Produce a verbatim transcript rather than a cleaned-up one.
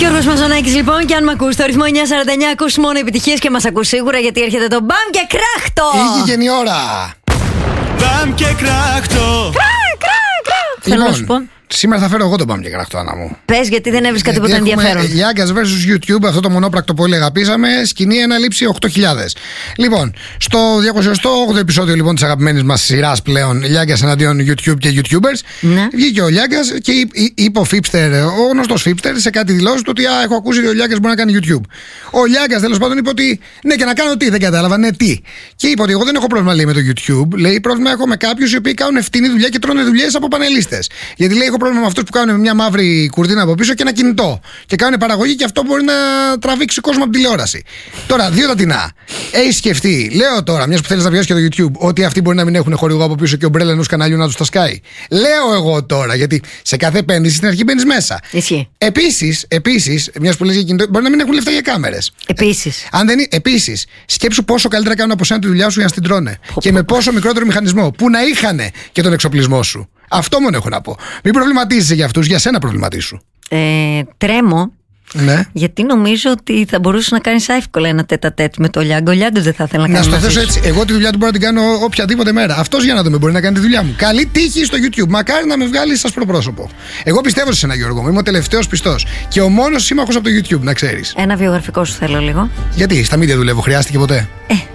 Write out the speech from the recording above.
Γιώργος Μαζονάκης λοιπόν, και αν μ' ακούς στο ρυθμό εννιά σαράντα εννιά, ακούς μόνο επιτυχίες και μας ακούς σίγουρα, γιατί έρχεται το μπαμ και κράχτο. Ήγηκε η ώρα. Μπαμ και κράχτο. Θέλω να σου πω. Σήμερα θα φέρω εγώ τον Μπαμ και κράχτο, Άννα μου. Πες, γιατί δεν έβρισκα τίποτα ενδιαφέρον. Γιάγκας versus YouTube, αυτό το μονόπρακτο που όλοι αγαπήσαμε, σκηνή αναλήψη οκτώ χιλιάδες. Λοιπόν, στο διακοσιοστό όγδοο επεισόδιο λοιπόν της αγαπημένης μας σειράς πλέον, Γιάγκας εναντίον YouTube και YouTubers, ναι. Βγήκε ο Γιάγκας και είπε ο Φίπστερ, ο γνωστός Φίπστερ, σε κάτι δηλώσει του ότι α, έχω ακούσει ότι ο Γιάγκας μπορεί να κάνει YouTube. Ο Γιάγκας τέλος πάντων είπε ότι ναι, και να κάνω τι, δεν κατάλαβα, ναι, τι. Και είπε ότι εγώ δεν έχω πρόβλημα, λέει, με το YouTube. Λέει, πρόβλημα έχω με κάποιους οι οποίοι κάνουν ευθυνή δουλειά και τρώνε δουλειές από πανελίστες. Γιατί λέει, έχω πρόβλημα με αυτούς που κάνουν μια μαύρη κουρτίνα από πίσω και ένα κινητό. Και κάνουν παραγωγή και αυτό μπορεί να τραβήξει κόσμο από τηλεόραση. Τώρα, δύο τα τεινά. Έχει σκεφτεί, λέω τώρα, μια που θέλει να πιάσει και το YouTube, ότι αυτοί μπορεί να μην έχουν χορηγό από πίσω και ομπρέλα ενός καναλιού να του τα σκάει. Λέω εγώ τώρα, γιατί σε κάθε επένδυση στην αρχή μπαίνει μέσα. Ισχύει. Επίσης, επίσης, μια που λες για κινητό, μπορεί να μην έχουν λεφτά για κάμερες. Επίσης. Αν δεν είναι, επίσης, σκέψου πόσο καλύτερα κάνουν από σένα τη δουλειά σου για να στην τρώνε. Πω, και πω, με πω. πόσο μικρότερο μηχανισμό. Που να είχαν και τον εξοπλισμό σου. Αυτό μόνο έχω να πω. Μην προβληματίζεσαι για αυτούς, για σένα προβληματίσου. Ε, τρέμω. Ναι. Γιατί νομίζω ότι θα μπορούσε να κάνει εύκολα ένα τέτα τέτ με το Λιάγκο. Ο Λιάγκος δεν θα ήθελα να Να κάνει. στο μαζί θέσω σου. έτσι. Εγώ τη δουλειά του μπορώ να την κάνω οποιαδήποτε μέρα. Αυτός για να δούμε μπορεί να κάνει τη δουλειά μου. Καλή τύχη στο YouTube. Μακάρι να με βγάλει σας προπρόσωπο. Εγώ πιστεύω σε σένα, Γιώργο μου. Είμαι ο τελευταίος πιστός. Και ο μόνος σύμμαχος από το YouTube, να ξέρεις. Ένα βιογραφικό σου θέλω λίγο. Γιατί στα media δουλεύω, χρειάστηκε ποτέ? Ε,